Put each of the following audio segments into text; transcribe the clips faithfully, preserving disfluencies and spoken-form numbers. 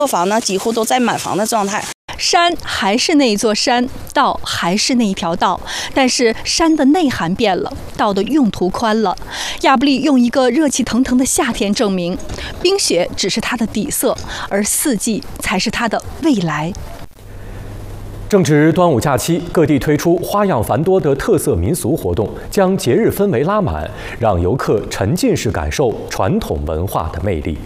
客房呢几乎都在满房的状态。 山还是那一座山，道还是那一条道，但是山的内涵变了，道的用途宽了。亚布力用一个热气腾腾的夏天证明，冰雪只是它的底色，而四季才是它的未来。 正值端午假期，各地推出花样繁多的特色民俗活动，将节日氛围拉满，让游客沉浸式感受传统文化的魅力。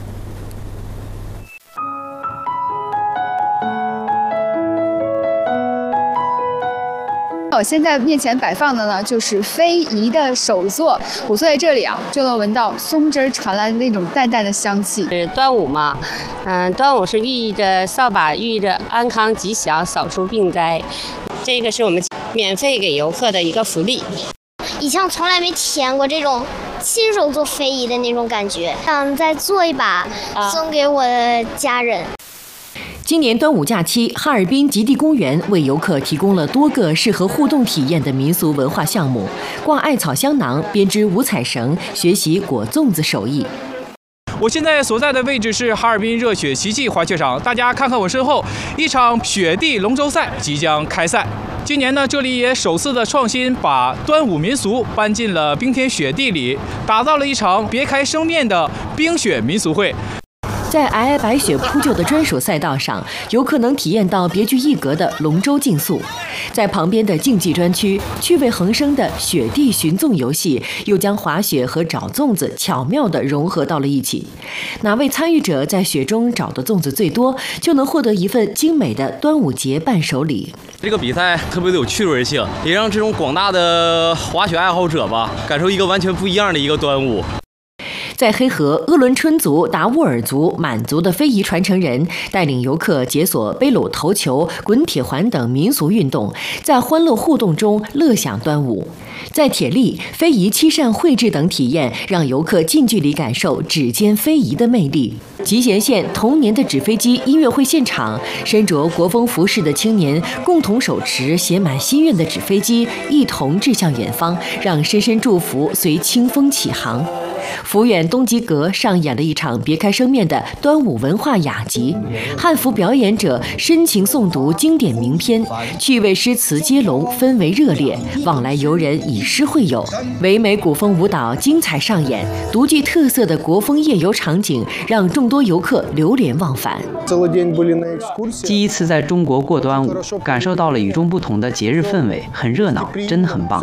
我现在面前摆放的呢，就是非遗的手作。我坐在这里啊，就能闻到松枝传来的那种淡淡的香气。 是端午嘛，嗯，端午是寓意着扫把，寓意着安康吉祥，扫除病灾。这个是我们免费给游客的一个福利。 以前我从来没体验过这种亲手做非遗的那种感觉，想再做一把送给我的家人。 今年端午假期，哈尔滨极地公园为游客提供了多个适合互动体验的民俗文化项目，挂艾草香囊、编织五彩绳，学习裹粽子手艺。 我现在所在的位置是哈尔滨热血奇迹滑雪场，大家看看我身后，一场雪地龙舟赛即将开赛。今年呢，这里也首次的创新，把端午民俗搬进了冰天雪地里，打造了一场别开生面的冰雪民俗会。 在皑皑白雪铺就的专属赛道上，游客能体验到别具一格的龙舟竞速。在旁边的竞技专区，趣味横生的雪地寻粽游戏又将滑雪和找粽子巧妙地融合到了一起。哪位参与者在雪中找的粽子最多，就能获得一份精美的端午节伴手礼。 这个比赛特别的有趣味性，也让这种广大的滑雪爱好者吧，感受一个完全不一样的一个端午。 在黑河，鄂伦春族、达斡尔族、满族的非遗传承人带领游客解锁背篓投球、滚铁环等民俗运动，在欢乐互动中乐享端午。在铁力、非遗漆扇绘制等体验，让游客近距离感受指尖非遗的魅力。集贤县童年的纸飞机音乐会现场，身着国风服饰的青年共同手持写满心愿的纸飞机，一同掷向远方，让深深祝福随清风起航。抚远东极阁上演了一场别开生面的端午文化雅集，汉服表演者深情诵读经典名篇，趣味诗词接龙，氛围热烈，往来游人以诗会友，唯美古风舞蹈精彩上演，独具特色的国风夜游场景让众多游客流连忘返。 第一次在中国过端午，感受到了与众不同的节日氛围，很热闹，真的很棒。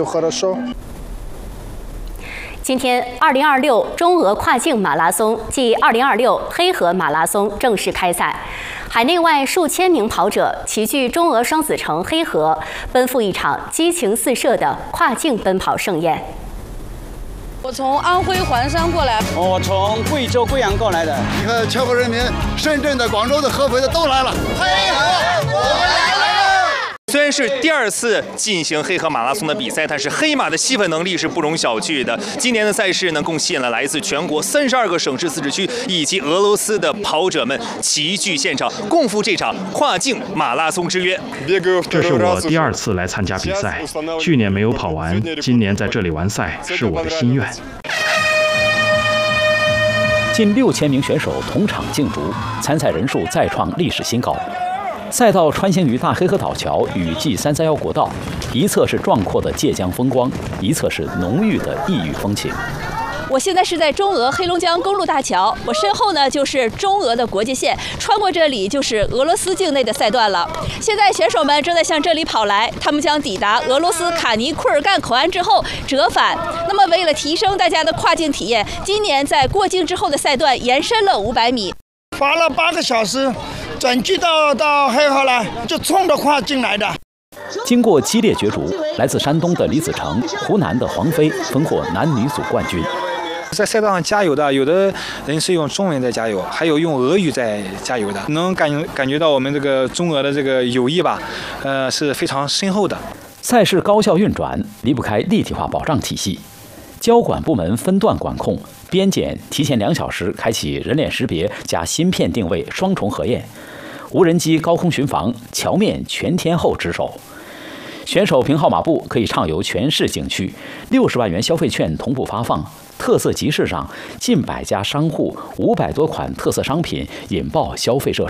今天，二零二六中俄跨境马拉松暨二零二六黑河马拉松正式开赛，海内外数千名跑者齐聚中俄双子城黑河，奔赴一场激情四射的跨境奔跑盛宴。 我从安徽环山过来， 我从贵州贵阳过来的。 你看，全国人民，深圳的、广州的、合肥的都来了。黑河，我们来了！ 虽然是第二次进行黑河马拉松的比赛，但是黑马的吸粉能力是不容小觑的。今年的赛事呢，共吸引了来自全国三十二个省市自治区以及俄罗斯的跑者们齐聚现场，共赴这场跨境马拉松之约。 这是我第二次来参加比赛，去年没有跑完，今年在这里完赛是我的心愿。 近六千名选手同场竞逐，参赛人数再创历史新高。赛道穿行于大黑河岛桥与 G 三三一国道，一侧是壮阔的界江风光，一侧是浓郁的异域风情。 我现在是在中俄黑龙江公路大桥，我身后呢就是中俄的国界线，穿过这里就是俄罗斯境内的赛段了。现在选手们正在向这里跑来，他们将抵达俄罗斯卡尼库尔干口岸之后折返。那么为了提升大家的跨境体验，今年在过境之后的赛段延伸了五百米， 花了八个小时。整季到到黑河来，就冲着跨境来的。 经过激烈角逐，来自山东的李子成、湖南的黄飞分获男女组冠军。 在赛道上加油的，有的人是用中文在加油，还有用俄语在加油的，能感感觉到我们这个中俄的这个友谊吧，呃是非常深厚的。 赛事高效运转，离不开立体化保障体系。交管部门分段管控，边检提前两小时开启人脸识别加芯片定位双重核验，无人机高空巡防，桥面全天候值守。选手凭号码布可以畅游全市景区，六十万元消费券同步发放。特色集市上，近百家商户、五百多款特色商品引爆消费热潮。